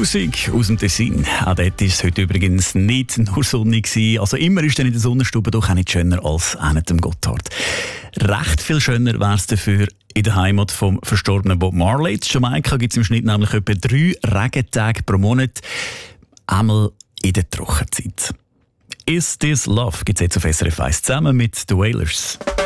Musik aus dem Tessin. Auch dort war es heute übrigens nicht nur sonnig gewesen. Also immer ist dann in der Sonnenstube doch auch nicht schöner als an dem Gotthard. Recht viel schöner wäre es dafür in der Heimat vom verstorbenen Bob Marley. In Jamaika gibt es im Schnitt nämlich etwa 3 Regentage pro Monat. Einmal in der Trockenzeit. «Is This Love» gibt es jetzt auf SRF 1 zusammen mit The Wailers.